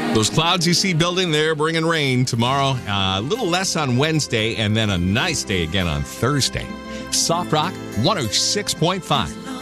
Those clouds you see building, they're bringing rain tomorrow. A little less on Wednesday, and then a nice day again on Thursday. Soft Rock 106.5.